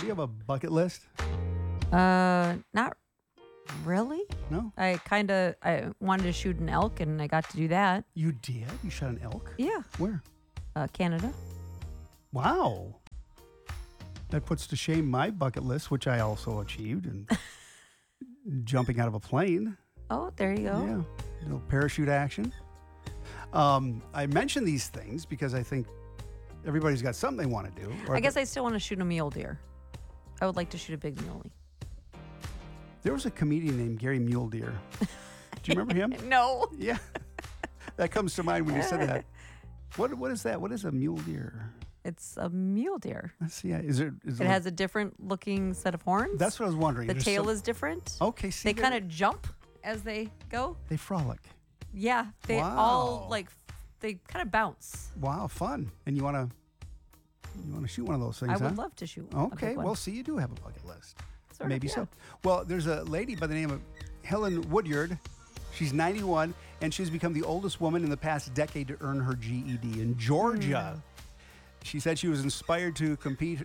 do you have a bucket list? Not really. No? I wanted to shoot an elk, and I got to do that. You did? You shot an elk? Yeah. Where? Canada. Wow. That puts to shame my bucket list, which I also achieved, and jumping out of a plane. Oh, there you go. Yeah. A little parachute action. I mention these things because I think everybody's got something they want to do. I guess I still want to shoot a mule deer. I would like to shoot a big muley. There was a comedian named Gary Mule Deer. Do you remember him? No. Yeah. That comes to mind when you said that. What is that? What is a mule deer? It's a mule deer. Let's see. Is it has a different looking set of horns. That's what I was wondering. The tail is different. Okay, see. They kind of jump as they go. They frolic. Yeah, they all they kind of bounce. Wow, fun. And you want to shoot one of those things, I would love to shoot one. Okay, well, see, you do have a bucket list. Sort Maybe of, yeah. so. Well, there's a lady by the name of Helen Woodyard. She's 91, and she's become the oldest woman in the past decade to earn her GED in Georgia. She said she was inspired to complete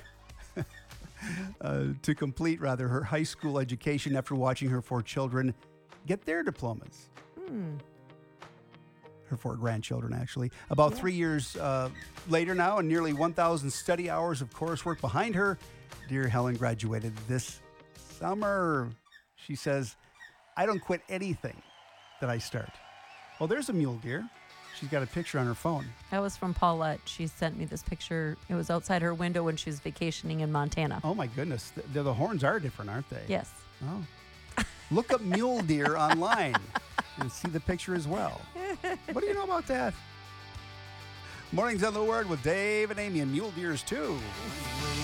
her high school education after watching her 4 children get their diplomas. Her 4 grandchildren, actually. About 3 years later now, and nearly 1,000 study hours of coursework behind her, dear Helen graduated this summer. She says, I don't quit anything that I start. Well, there's a mule deer. She's got a picture on her phone. That was from Paulette. She sent me this picture. It was outside her window when she was vacationing in Montana. Oh, my goodness. The horns are different, aren't they? Yes. Oh. Look up mule deer online and see the picture as well. What do you know about that? Mornings on the Word with Dave and Amy and mule deers, too.